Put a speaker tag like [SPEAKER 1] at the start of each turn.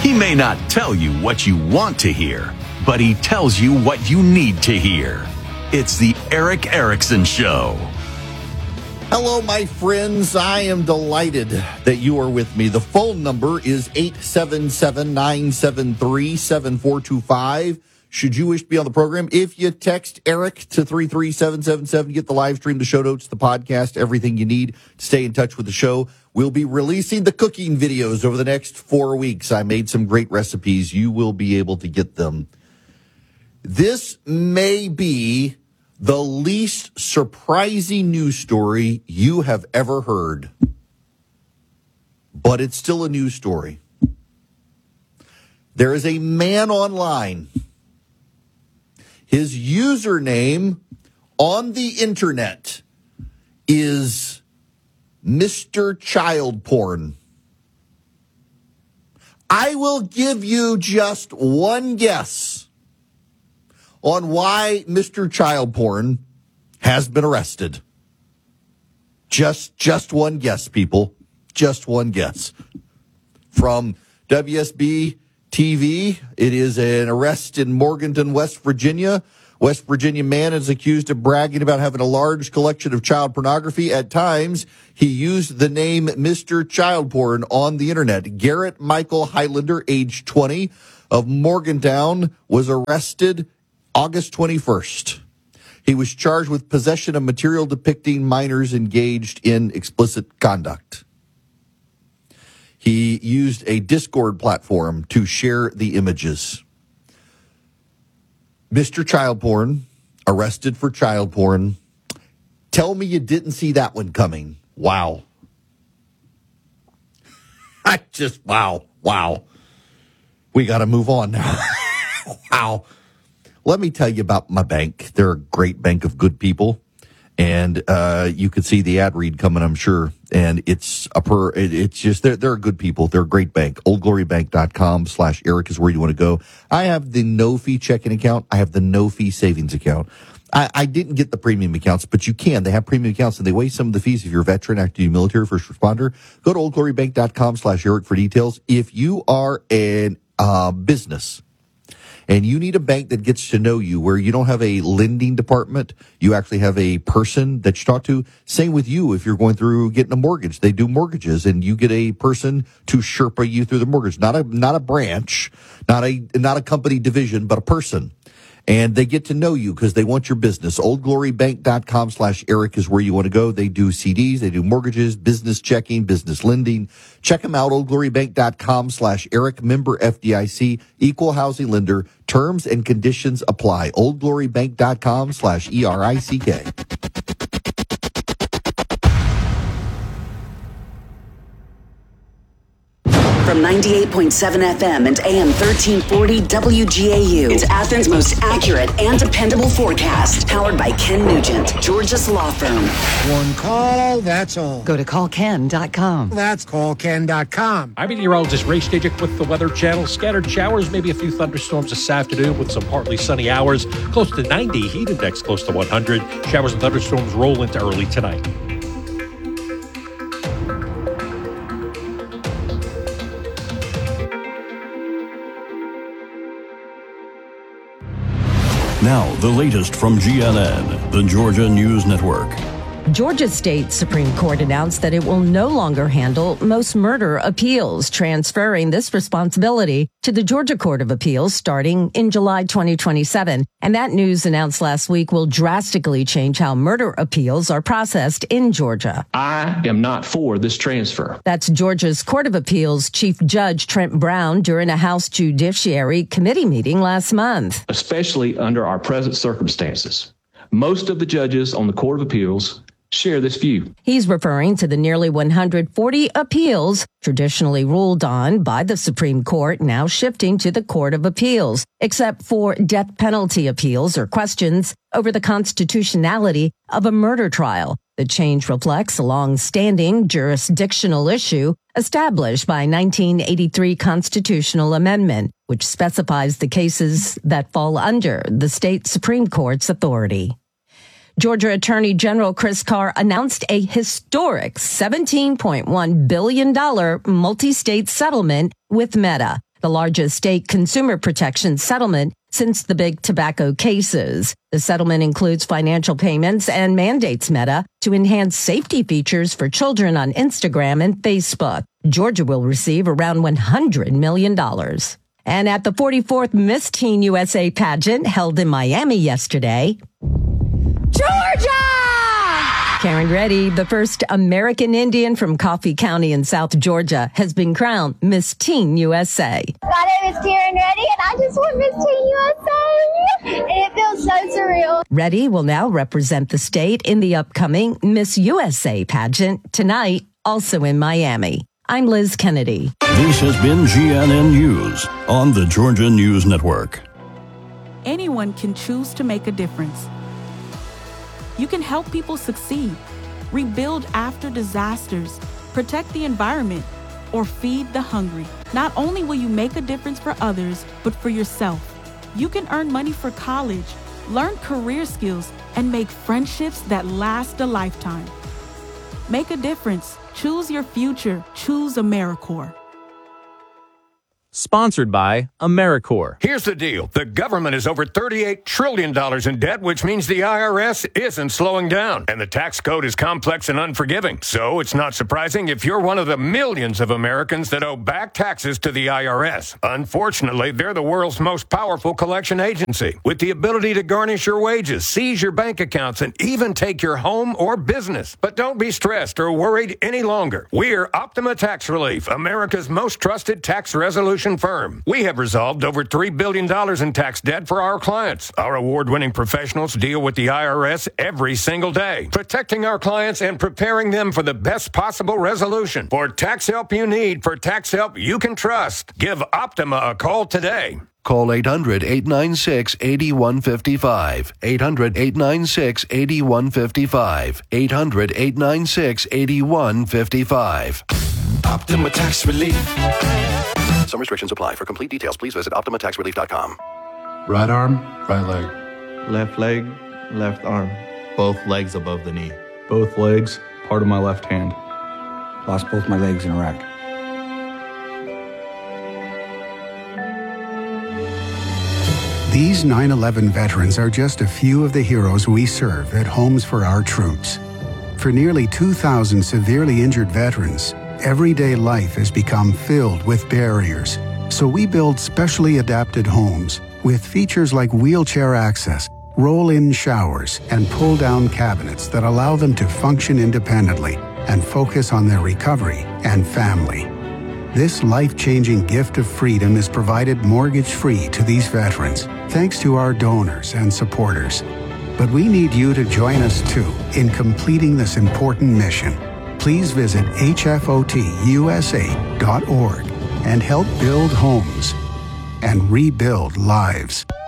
[SPEAKER 1] He may not tell you what you want to hear, but he tells you what you need to hear. It's the Erick Erickson Show.
[SPEAKER 2] Hello, my friends. I am delighted that you are with me. The phone number is 877-973-7425. Should you wish to be on the program, if you text Eric to 33777, get the live stream, the show notes, the podcast, everything you need to stay in touch with the show. We'll be releasing the cooking videos over the next 4 weeks. I made some great recipes. You will be able to get them. This may be the least surprising news story you have ever heard, but it's still a news story. There is a man online. His username on the internet is Mr. Child Porn. I will give you just one guess on why Mr. Child Porn has been arrested. Just one guess, people. Just one guess. From WSB TV, it is an arrest in Morganton, West Virginia. West Virginia man is accused of bragging about having a large collection of child pornography. At times, he used the name Mr. Child Porn on the internet. Garrett Michael Highlander, age 20, of Morgantown, was arrested August 21st. He was charged with possession of material depicting minors engaged in explicit conduct. He used a Discord platform to share the images. Mr. Child Porn, arrested for child porn. Tell me you didn't see that one coming. Wow. Wow. We got to move on now. Wow. Let me tell you about my bank. They're a great bank of good people. And you could see the ad read coming, I'm sure. And it's just, they're good people. They're a great bank. OldGloryBank.com/Eric is where you want to go. I have the no-fee checking account. I have the no-fee savings account. I didn't get the premium accounts, but you can. They have premium accounts, and they waive some of the fees if you're a veteran, active duty military, first responder. Go to OldGloryBank.com/Eric for details. If you are a business, and you need a bank that gets to know you, where you don't have a lending department, you actually have a person that you talk to. Same with you if you're going through getting a mortgage. They do mortgages, and you get a person to Sherpa you through the mortgage. Not a branch, not a company division, but a person. And they get to know you because they want your business. OldGloryBank.com/Eric is where you want to go. They do CDs, they do mortgages, business checking, business lending. Check them out, OldGloryBank.com/Eric, member FDIC, equal housing lender. Terms and conditions apply. OldGloryBank.com/ERICK.
[SPEAKER 3] From 98.7 FM and AM 1340 WGAU. It's Athens' most accurate and dependable forecast. Powered by Ken Nugent, Georgia's law firm.
[SPEAKER 4] One call, that's all.
[SPEAKER 5] Go to callken.com.
[SPEAKER 4] That's callken.com.
[SPEAKER 6] I'm meteorologist Ray Stajic with the Weather Channel. Scattered showers, maybe a few thunderstorms this afternoon with some partly sunny hours. Close to 90, heat index close to 100. Showers and thunderstorms roll into early tonight.
[SPEAKER 7] Now, the latest from GNN, the Georgia News Network.
[SPEAKER 5] Georgia State Supreme Court announced that it will no longer handle most murder appeals, transferring this responsibility to the Georgia Court of Appeals starting in July 2027. And that news announced last week will drastically change how murder appeals are processed in Georgia.
[SPEAKER 8] I am not for this transfer.
[SPEAKER 5] That's Georgia's Court of Appeals Chief Judge Trent Brown during a House Judiciary Committee meeting last month.
[SPEAKER 8] Especially under our present circumstances. Most of the judges on the Court of Appeals share this view.
[SPEAKER 5] He's referring to the nearly 140 appeals traditionally ruled on by the Supreme Court now shifting to the Court of Appeals, except for death penalty appeals or questions over the constitutionality of a murder trial. The change reflects a long-standing jurisdictional issue established by 1983 constitutional amendment, which specifies the cases that fall under the state Supreme Court's authority. Georgia Attorney General Chris Carr announced a historic $17.1 billion multi-state settlement with Meta. the largest state consumer protection settlement since the big tobacco cases. The settlement includes financial payments and mandates Meta to enhance safety features for children on Instagram and Facebook. Georgia will receive around $100 million. And at the 44th Miss Teen USA pageant held in Miami yesterday, Georgia! Karen Reddy, the first American Indian from Coffee County in South Georgia, has been crowned Miss Teen USA.
[SPEAKER 9] My name is Karen Reddy, and I just won Miss Teen USA, and it feels so surreal.
[SPEAKER 5] Reddy will now represent the state in the upcoming Miss USA pageant tonight, also in Miami. I'm Liz Kennedy.
[SPEAKER 7] This has been GNN News on the Georgia News Network.
[SPEAKER 10] Anyone can choose to make a difference. You can help people succeed, rebuild after disasters, protect the environment, or feed the hungry. Not only will you make a difference for others, but for yourself. You can earn money for college, learn career skills, and make friendships that last a lifetime. Make a difference. Choose your future. Choose AmeriCorps.
[SPEAKER 11] Sponsored by AmeriCorps.
[SPEAKER 12] Here's the deal. The government is over $38 trillion in debt, which means the IRS isn't slowing down. And the tax code is complex and unforgiving. So it's not surprising if you're one of the millions of Americans that owe back taxes to the IRS. Unfortunately, they're the world's most powerful collection agency, with the ability to garnish your wages, seize your bank accounts, and even take your home or business. But don't be stressed or worried any longer. We're Optima Tax Relief, America's most trusted tax resolution firm. We have resolved over $3 billion in tax debt for our clients. Our award-winning professionals deal with the IRS every single day, protecting our clients and preparing them for the best possible resolution. For tax help you need, for tax help you can trust, give Optima a call today.
[SPEAKER 13] Call 800-896-8155. 800-896-8155. 800-896-8155.
[SPEAKER 14] Optima Tax Relief.
[SPEAKER 13] Some restrictions apply. For complete details, please visit OptimaTaxRelief.com.
[SPEAKER 15] Right arm, right leg.
[SPEAKER 16] Left leg, left arm.
[SPEAKER 17] Both legs above the knee.
[SPEAKER 15] Both legs, part of my left hand.
[SPEAKER 18] Lost both my legs in Iraq.
[SPEAKER 19] These 9/11 veterans are just a few of the heroes we serve at Homes for Our Troops. For nearly 2,000 severely injured veterans, everyday life has become filled with barriers. So we build specially adapted homes with features like wheelchair access, roll-in showers, and pull-down cabinets that allow them to function independently and focus on their recovery and family. This life-changing gift of freedom is provided mortgage-free to these veterans, thanks to our donors and supporters. But we need you to join us too in completing this important mission. Please visit hfotusa.org and help build homes and rebuild lives.